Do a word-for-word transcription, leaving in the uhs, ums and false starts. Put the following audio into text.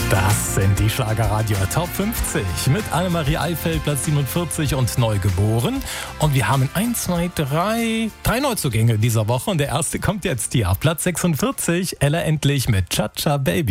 Das sind die Schlagerradio Top fünfzig mit Annemarie Eifeld, Platz siebenundvierzig und Neugeboren. Und wir haben eins, zwei, drei, drei Neuzugänge dieser Woche. Und der erste kommt jetzt hier auf Platz sechsundvierzig. Ella Endlich mit Cha-Cha Baby.